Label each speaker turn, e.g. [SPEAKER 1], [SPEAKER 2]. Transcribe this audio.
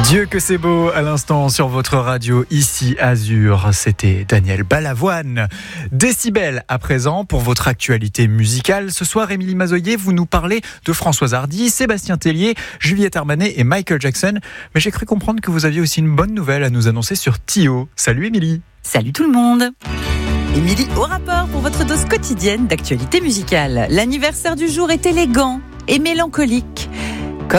[SPEAKER 1] Dieu que c'est beau à l'instant sur votre radio ici Azur, c'était Daniel Balavoine. Décibel à présent pour votre actualité musicale. Ce soir, Émilie Mazoyer, vous nous parlez de Françoise Hardy, Sébastien Tellier, Juliette Armanet et Michael Jackson. Mais j'ai cru comprendre que vous aviez aussi une bonne nouvelle à nous annoncer sur Tio. Salut Émilie.
[SPEAKER 2] Salut tout le monde. Émilie au rapport pour votre dose quotidienne d'actualité musicale. L'anniversaire du jour est élégant et mélancolique.